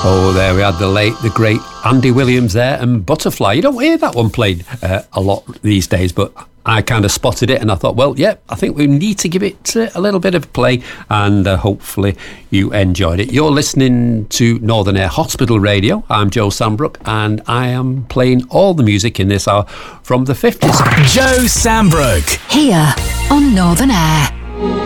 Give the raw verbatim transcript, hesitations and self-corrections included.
Oh, there we had the late, the great Andy Williams there, and Butterfly. You don't hear that one played uh, a lot these days, but I kind of spotted it and I thought, well, yeah, I think we need to give it uh, a little bit of play, and uh, hopefully you enjoyed it. You're listening to Northern Air Hospital Radio. I'm Joe Sambrook, and I am playing all the music in this hour from the fifties. Joe Sambrook. Here on Northern Air.